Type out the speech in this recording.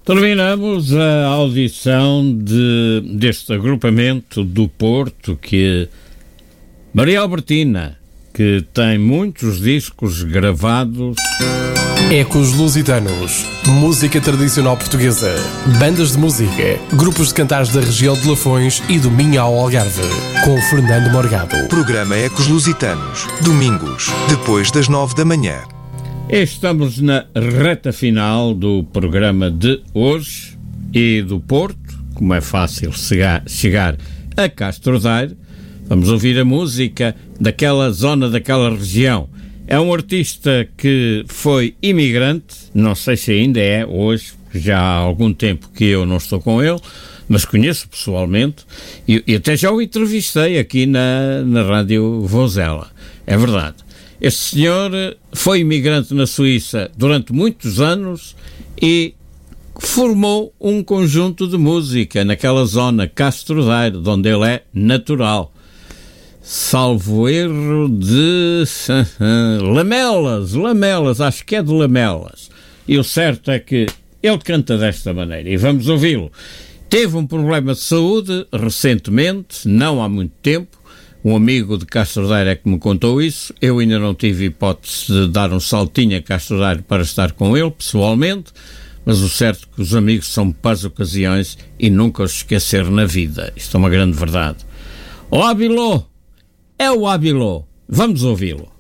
Terminamos a audição deste agrupamento do Porto, que Maria Albertina, que tem muitos discos gravados. Ecos Lusitanos, música tradicional portuguesa, bandas de música, grupos de cantares da região de Lafões e do Minho ao Algarve, com Fernando Morgado. Programa Ecos Lusitanos, domingos, depois das 9 da manhã. Estamos na reta final do programa de hoje e do Porto, como é fácil chegar a Castro Daire. Vamos ouvir a música daquela zona, daquela região. É um artista que foi imigrante, não sei se ainda é hoje, já há algum tempo que eu não estou com ele, mas conheço pessoalmente e até já o entrevistei aqui na Rádio Vozela. É verdade. Este senhor foi imigrante na Suíça durante muitos anos e formou um conjunto de música naquela zona, Castro Daire, de onde ele é natural. Salvo erro de Lamelas, acho que é de Lamelas. E o certo é que ele canta desta maneira, e vamos ouvi-lo. Teve um problema de saúde recentemente, não há muito tempo. Um amigo de Castro Daire é que me contou isso. Eu ainda não tive hipótese de dar um saltinho a Castro Daire para estar com ele, pessoalmente, mas o certo é que os amigos são para as ocasiões e nunca os esquecer na vida. Isto é uma grande verdade. O Abilô é o Abilô. Vamos ouvi-lo.